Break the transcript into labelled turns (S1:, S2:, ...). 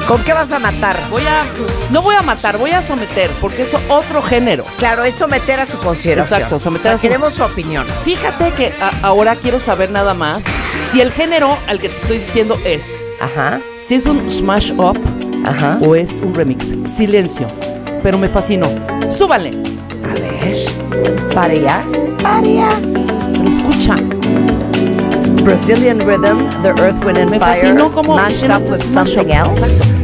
S1: ¿Con qué vas a matar?
S2: No voy a matar, voy a someter, porque es otro género.
S1: Claro, es someter a su consideración.
S2: Exacto, someter a su...
S1: queremos su opinión.
S2: Fíjate que ahora quiero saber nada más si el género al que te estoy diciendo es...
S1: Ajá.
S2: Si es un smash up,
S1: ajá,
S2: o es un remix. Silencio, pero me fascinó. ¡Súbale!
S1: A ver. Para allá.
S2: Pero escucha.
S1: Brazilian rhythm, the Earth, Wind and
S2: Me
S1: Fire,
S2: fascinó como
S1: mashed up with something else.
S2: Exacto.